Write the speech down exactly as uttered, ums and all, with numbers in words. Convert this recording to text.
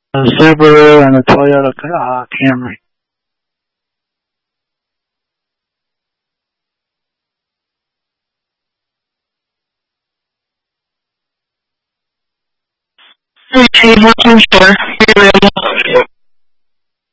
A Subaru and a Toyota uh, Camry. Okay, not too sure.